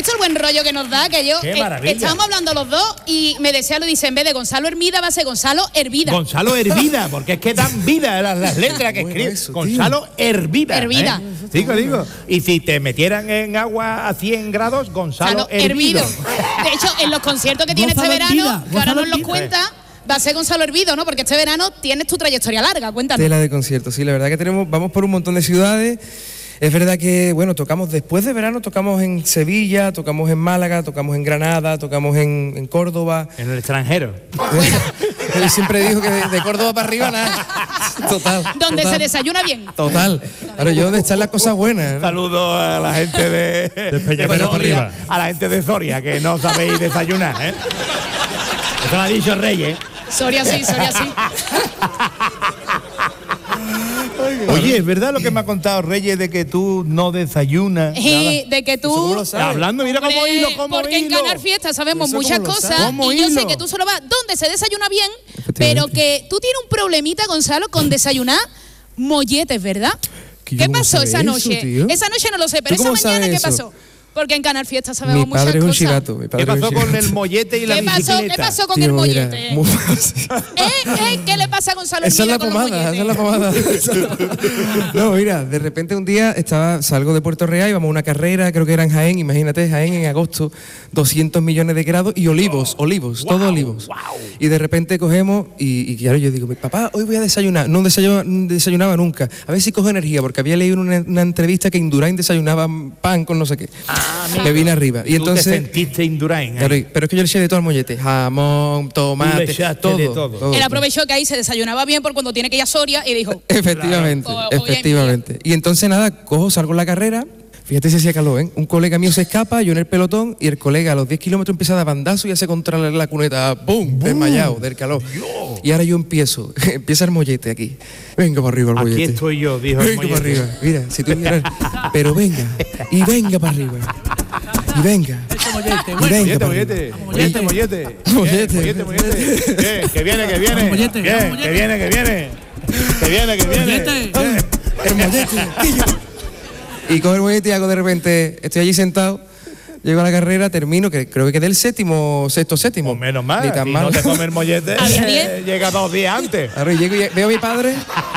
visto el buen rollo que nos da? Que yo estábamos hablando los dos y me decía, lo dice, en vez de Gonzalo Hermida va a ser Gonzalo Hervida. Gonzalo Hervida, porque es que dan vida las letras que escribe. Gonzalo Hervida. Hervida. Digo. Y si te metieran en agua a 100 grados, Gonzalo Hervido. De hecho, en los conciertos que tiene este verano, que ahora nos los cuenta, va a ser Gonzalo Hervido, ¿no? Porque este verano tienes tu trayectoria larga, cuéntanos. Tela de conciertos, sí, la verdad que vamos por un montón de ciudades. Es verdad que, bueno, tocamos después de verano, tocamos en Sevilla, tocamos en Málaga, tocamos en Granada, tocamos en Córdoba. En el extranjero. Bueno, él siempre dijo que de Córdoba para arriba nada. Total. Donde se desayuna bien. Total. Ahora yo donde están las cosas buenas, ¿no? Saludo a la gente de Peñamero para arriba. A la gente de Soria, que no sabéis desayunar, ¿eh? Eso lo ha dicho Reyes. Soria sí. Oye, ¿es verdad lo que me ha contado Reyes de que tú no desayunas? Y de que tú... Hablando, mira cómo hilo, porque en Canal Fiesta sabemos muchas cosas y yo sé que tú solo vas donde se desayuna bien, pero que tú tienes un problemita, Gonzalo, con desayunar molletes, ¿verdad? ¿Qué pasó esa noche? Esa noche no lo sé, pero esa mañana ¿qué pasó? Porque en Canal Fiesta sabemos muchas cosas. Mi padre es un chivato. ¿Qué pasó con el mollete y la bicicleta? ¿Qué pasó con el mollete? ¿Qué le pasa a Gonzalo? Esa es la pomada. No, mira, de repente un día salgo de Puerto Real y vamos a una carrera, creo que era en Jaén, imagínate, Jaén en agosto, 200 millones de grados y olivos, todo olivos. Wow. Y de repente cogemos y claro, yo digo, papá, hoy voy a desayunar. No desayunaba nunca. A ver si cojo energía, porque había leído una entrevista que Indurain desayunaba pan con no sé qué. Me vine arriba. Y entonces. Tú te sentiste Indurain. Claro, pero es que yo le eché de todo al mollete. Jamón, tomate, todo. Él aprovechó que ahí se desayunaba bien por cuando tiene que ir a Soria y dijo. Efectivamente. Y entonces nada, salgo en la carrera. Fíjate si hacía calor, ¿eh? Un colega mío se escapa, yo en el pelotón, y el colega a los 10 kilómetros empieza a dar bandazo y hace contra la cuneta, ¡pum!, desmayado del calor. Dios. Y ahora yo empieza el mollete aquí. Venga para arriba el mollete. Aquí estoy yo, dijo el mollete. Venga para arriba, mira, si tú miras, pero venga para arriba. Y venga. Mollete. Bien, que viene. El mollete. Y cojo el mollete y hago de repente, estoy allí sentado, llego a la carrera, termino, que creo que quedé el séptimo. Pues menos mal, si no te comes el mollete, llega 2 días antes. Ahora llego y veo a mi padre.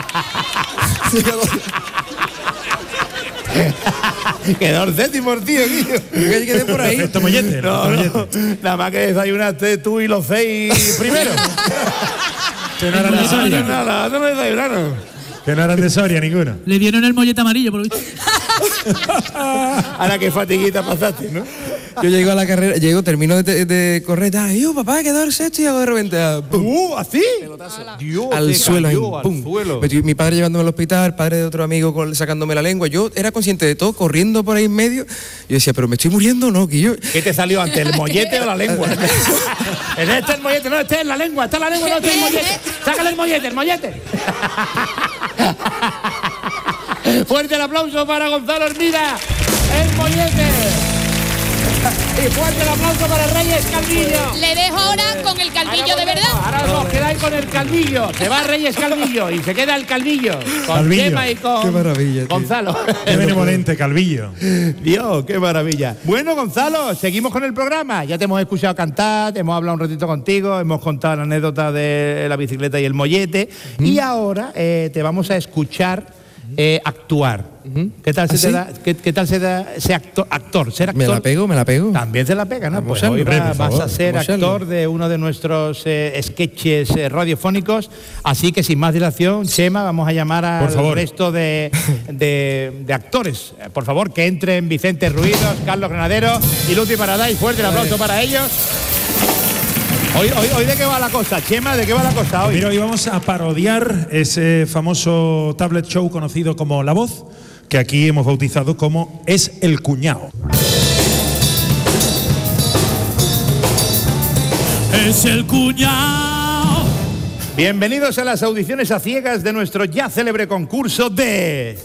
Quedó el séptimo, tío. Yo quedé por ahí. Esto mollete, no. Nada más que desayunaste tú y los 6 primero. Que no eran de Soria. Nada, no desayunaron. Que no eran de Soria ninguno. Le dieron el mollete amarillo, por lo visto. Ahora qué fatiguita pasaste, ¿no? Yo llego a la carrera, termino de correr, y yo, papá, quedó el sexto y hago de repente, ¿así? Dios, al suelo, ahí, pum. Mi padre llevándome al hospital, el padre de otro amigo sacándome la lengua. Yo era consciente de todo, corriendo por ahí en medio. Yo decía, pero me estoy muriendo, ¿no? ¿Qué te salió antes, el mollete o la lengua? Este es el mollete, no, este es la lengua, no, este es el mollete. Sácale el mollete. Fuerte el aplauso para Gonzalo Hermida, el mollete. Y fuerte el aplauso para Reyes Calvillo. Le dejo ahora con el Calvillo de verdad. Ahora os quedáis con el Calvillo. Se va Reyes Calvillo y se queda el Calvillo. Con Chema y con qué maravilla, Gonzalo. Qué benevolente, Calvillo. Dios, qué maravilla. Bueno, Gonzalo, seguimos con el programa. Ya te hemos escuchado cantar, te hemos hablado un ratito contigo, hemos contado la anécdota de la bicicleta y el mollete. Y ahora te vamos a escuchar actuar. ¿Qué tal se te da? ¿Qué tal se da ese actor? Ser actor. Me la pego. También se la pega, ¿no? Pues hoy vas a ser actor de uno de nuestros sketches radiofónicos. Así que sin más dilación, Chema, vamos a llamar al resto de actores. Por favor, que entren Vicente Ruidos, Carlos Granadero y Luti Paraday. Fuerte el aplauso para ellos. Hoy ¿de qué va la cosa, Chema? ¿De qué va la cosa hoy? Mira, hoy vamos a parodiar ese famoso tablet show conocido como La Voz, que aquí hemos bautizado como Es el Cuñao. Es el cuñao. Bienvenidos a las audiciones a ciegas de nuestro ya célebre concurso de...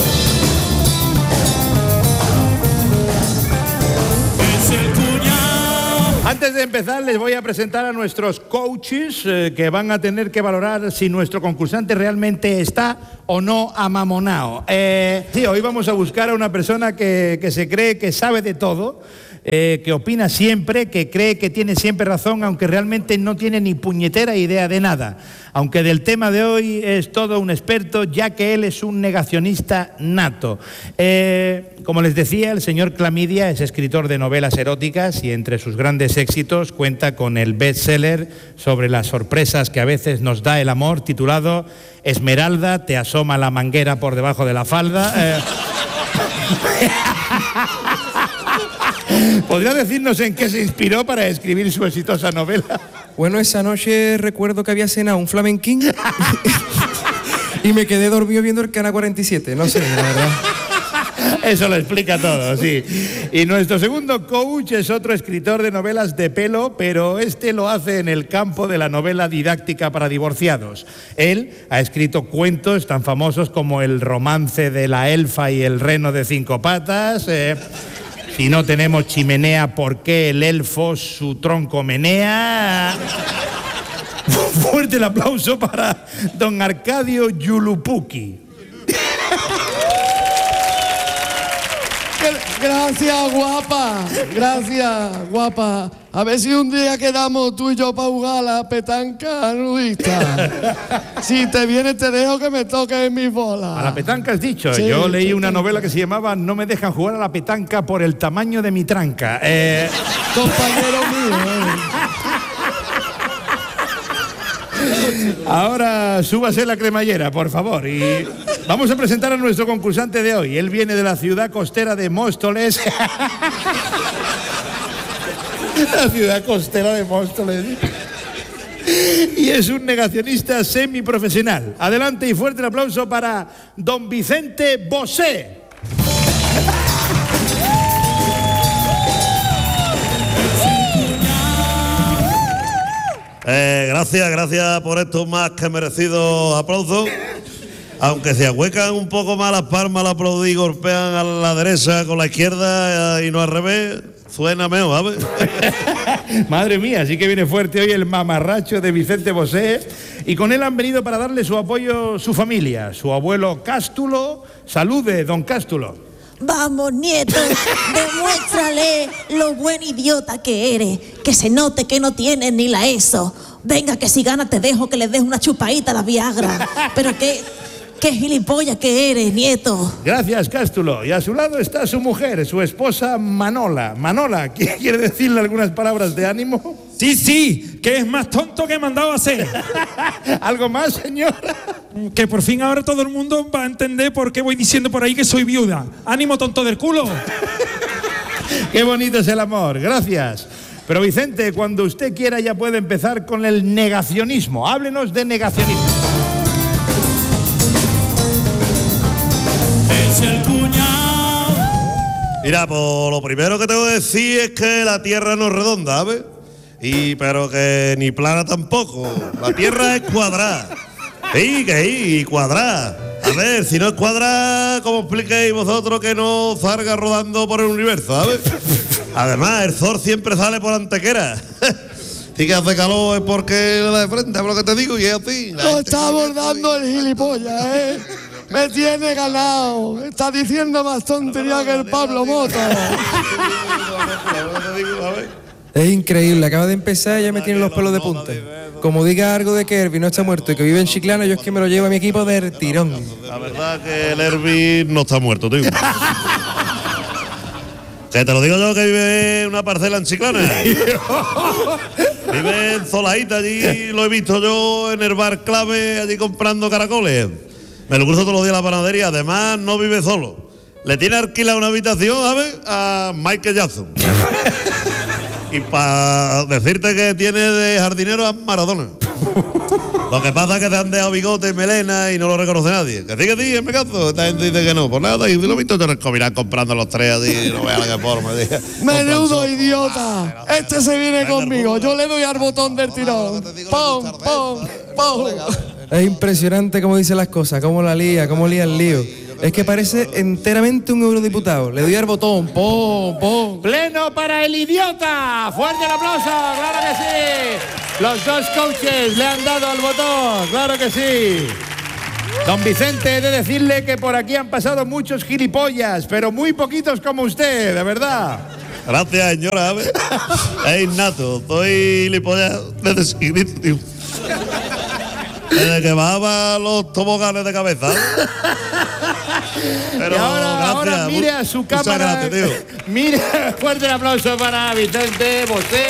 Antes de empezar les voy a presentar a nuestros coaches que van a tener que valorar si nuestro concursante realmente está o no amamonao. Sí, hoy vamos a buscar a una persona que se cree que sabe de todo que opina siempre, que cree que tiene siempre razón, aunque realmente no tiene ni puñetera idea de nada. Aunque del tema de hoy es todo un experto, ya que él es un negacionista nato. Como les decía, el señor Clamidia es escritor de novelas eróticas y entre sus grandes éxitos cuenta con el bestseller sobre las sorpresas que a veces nos da el amor, titulado Esmeralda, te asoma la manguera por debajo de la falda. ¿Podría decirnos en qué se inspiró para escribir su exitosa novela? Bueno, esa noche recuerdo que había cenado un flamenquín y me quedé dormido viendo el Canal 47, no sé, la verdad. Eso lo explica todo, sí. Y nuestro segundo coach es otro escritor de novelas de pelo, pero este lo hace en el campo de la novela didáctica para divorciados. Él ha escrito cuentos tan famosos como El romance de la elfa y el reno de 5 patas... Si no tenemos chimenea, ¿por qué el elfo su tronco menea? Fuerte el aplauso para don Arcadio Yulupuki. Gracias, guapa. Gracias, guapa. A ver si un día quedamos tú y yo para jugar a la petanca nudista. Si te vienes te dejo que me toques mis bolas. A la petanca has dicho. Sí, yo leí una novela que se llamaba No me dejan jugar a la petanca por el tamaño de mi tranca. Compañero mío. Ahora súbase la cremallera, por favor. Y vamos a presentar a nuestro concursante de hoy. Él viene de la ciudad costera de Móstoles. La ciudad costera de Móstoles. Y es un negacionista semiprofesional. Adelante y fuerte el aplauso para don Vicente Bosé. Gracias por estos más que merecidos aplausos. Aunque se ahuecan un poco más las palmas al aplaudir y golpean a la derecha con la izquierda y no al revés, suena mejor, ¿sabes? Madre mía, sí que viene fuerte hoy el mamarracho de Vicente Bosé. Y con él han venido para darle su apoyo su familia, su abuelo Cástulo. Salude, don Cástulo. Vamos, nieto, demuéstrale lo buen idiota que eres, que se note que no tienes ni la ESO. Venga, que si gana te dejo que le des una chupadita a la Viagra. Pero qué gilipollas que eres, nieto. Gracias, Cástulo. Y a su lado está su mujer, su esposa Manola. Manola, ¿quiere decirle algunas palabras de ánimo? Sí, que es más tonto que mandado a hacer. ¿Algo más, señora? Que por fin ahora todo el mundo va a entender por qué voy diciendo por ahí que soy viuda. ¡Ánimo, tonto del culo! Qué bonito es el amor, gracias. Pero Vicente, cuando usted quiera ya puede empezar con el negacionismo. Háblenos de negacionismo. Es el cuñado. Mira, pues lo primero que tengo que decir es que la Tierra no es redonda, ¿sabes? Pero que ni plana tampoco. La Tierra es cuadrada. Y cuadrada. A ver, si no es cuadrada, ¿cómo explicáis vosotros que no salga rodando por el universo, ¿sabes? Además, el sol siempre sale por Antequera. Si que hace calor es porque le da de frente, ¿sabes lo que te digo? Y es así. No está abordando el gilipollas, ¿eh? Me tiene ganado. Está diciendo más tontería que el Pablo Mota. Es increíble, acaba de empezar y ya me tiene los pelos de punta. Como diga algo de que Herbie no está muerto y que vive en Chiclana, yo es que me lo llevo a mi equipo del tirón. La verdad que el Herbie no está muerto, tío. Que te lo digo yo, que vive en una parcela en Chiclana. Vive en Zolaíta, allí lo he visto yo en el bar Clave, allí comprando caracoles. Me lo cruzo todos los días en la panadería. Además, no vive solo. Le tiene alquilada una habitación, ¿sabes? A Michael Jackson. Y para decirte que tiene de jardinero a Maradona. Lo que pasa es que te han dejado bigote y melena y no lo reconoce nadie. Que sí, en mi caso. Esta gente dice que no. Pues nada, y lo he visto yo en el Comirán comprando los tres así, no veas de qué forma. Menudo idiota. Este se viene conmigo. Yo le doy al botón del tirón. ¡Pum, pum, pum! Es impresionante cómo dice las cosas, cómo la lía, cómo lía el lío. Es que parece enteramente un eurodiputado. Le doy al botón, ¡pum, pum! ¡Pleno para el idiota! ¡Fuerte el aplauso! ¡Claro que sí! Los dos coaches le han dado al botón, ¡claro que sí! Don Vicente, he de decirle que por aquí han pasado muchos gilipollas, pero muy poquitos como usted, de verdad. Gracias, señora, ¿sabes? Es innato, soy gilipollas desde chiquitito, tío. Desde que bajaba los toboganes de cabeza. Pero y ahora mire a su cámara. Gracias, tío. Mire, fuerte el aplauso para Vicente Bosé.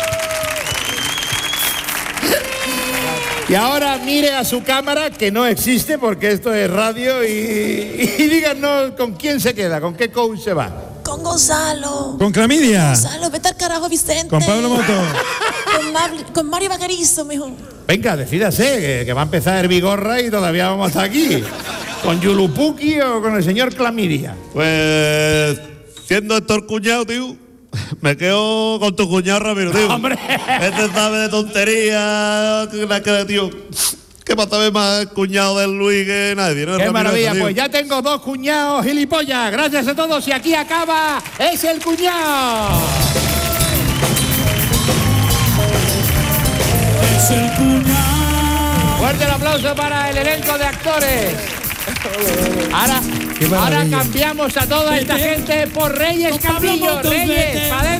Y ahora mire a su cámara, que no existe porque esto es radio, y díganos con quién se queda, con qué coach se va. Con Gonzalo. ¿Con Clamidia? Gonzalo, vete al carajo, Vicente. ¿Con Pablo Moto? Con Mario Vaquerizo, mijo. Venga, decídase, que va a empezar el Vigorra y todavía vamos hasta aquí. ¿Con Yulupuki o con el señor Clamidia? Pues, siendo Héctor cuñado, tío, me quedo con tu cuñado Ramiro, tío. ¡Hombre! Este sabe de tontería, tío. ¿Qué más sabe más cuñado del Luis que nadie? ¿No? ¡Qué maravilla! Tío. Pues ya tengo 2 cuñados gilipollas. Gracias a todos y aquí acaba Es el Cuñado. Es el cuñado. Fuerte el aplauso para el elenco de actores. Ahora cambiamos a toda esta gente por Reyes Con Pablo Castillo. Motos, Reyes, vete. pa'